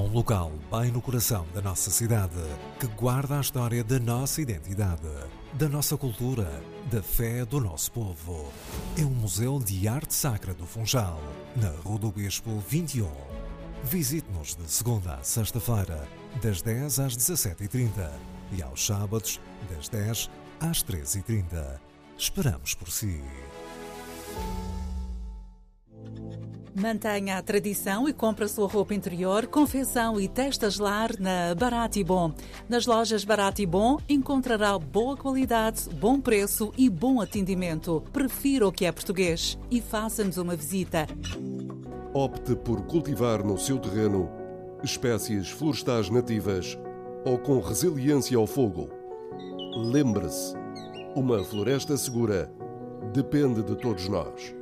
um local bem no coração da nossa cidade, que guarda a história da nossa identidade, da nossa cultura, da fé do nosso povo. É o Museu de Arte Sacra do Funchal, na Rua do Bispo 21. Visite-nos de segunda a sexta-feira, das 10 às 17h30 e aos sábados, das 10 às 13h30. Esperamos por si. Mantenha a tradição e compre a sua roupa interior, confecção e testas lar na Barato e Bom. Nas lojas Barato e Bom encontrará boa qualidade, bom preço e bom atendimento. Prefira o que é português e faça-nos uma visita. Opte por cultivar no seu terreno espécies florestais nativas ou com resiliência ao fogo. Lembre-se, uma floresta segura depende de todos nós.